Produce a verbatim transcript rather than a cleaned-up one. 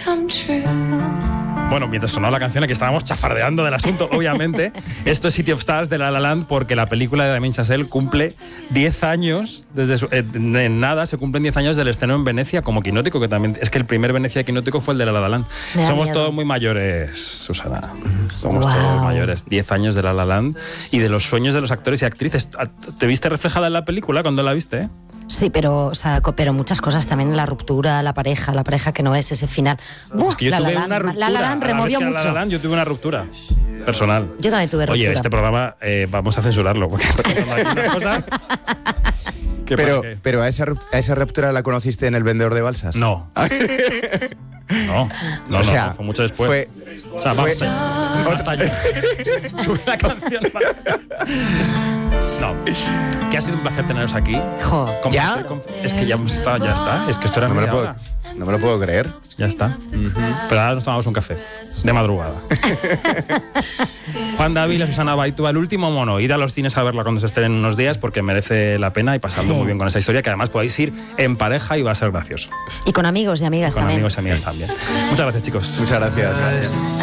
Bueno, mientras sonaba la canción aquí estábamos chafardeando del asunto, obviamente. Esto es City of Stars de La La Land porque la película de Damien Chazelle cumple diez años, desde su, eh, en nada se cumplen diez años del estreno en Venecia como Quinótico, que también es que el primer Venecia Quinótico fue el de La La Land. Somos miedo. todos muy mayores, Susana. Somos wow. todos mayores. diez años de La La Land y de los sueños de los actores y actrices. ¿Te viste reflejada en la película cuando la viste? ¿Eh? Sí, pero, o sea, pero muchas cosas también, la ruptura, la pareja, la pareja que no es ese final. Uf, es que yo la, tuve la, una la, ruptura. La La Land removió mucho. La La Land, yo tuve una ruptura personal. Yo también tuve ruptura. Oye, este programa eh, vamos a censurarlo porque hay unas cosas. Pero, pero a, esa, a esa ruptura la conociste en El vendedor de balsas. No. No, no, o sea, no, fue mucho después. Fue, o sea, fue, vamos, hasta yo. Sube la canción. No, que ha sido un placer teneros aquí. Jo. ¿Ya? Es que ya está, ya está. Es que esto era no me, lo puedo, no me lo puedo creer. Ya está. Uh-huh. Pero ahora nos tomamos un café de madrugada. Juan Dávila, Susana Baitua, El último mono. Id a los cines a verla cuando se estrenen unos días porque merece la pena y pasando sí. muy bien con esa historia, que además podéis ir en pareja y va a ser gracioso. Y con amigos y amigas y con también. Con amigos y amigas también. Muchas gracias, chicos. Muchas gracias. gracias.